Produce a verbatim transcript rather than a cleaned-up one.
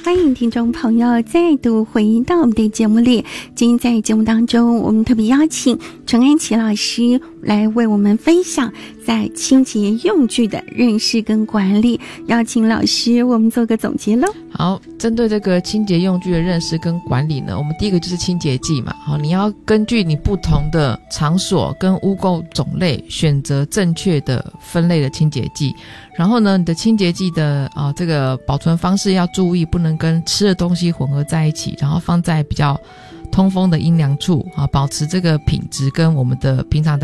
欢迎听众朋友再度回到我们的节目里。今天在节目当中，我们特别邀请陈安琪老师来为我们分享在清洁用具的认识跟管理。邀请老师为我们做个总结咯。 好，针对这个清洁用具的认识跟管理呢，我们第一个就是清洁剂嘛。好，你要根据你不同的场所跟污垢种类选择正确的分类的清洁剂。然后呢，你的清洁剂的啊、呃、这个保存方式要注意，不能跟吃的东西混合在一起，然后放在比较通风的阴凉处啊，保持这个品质跟我们的平常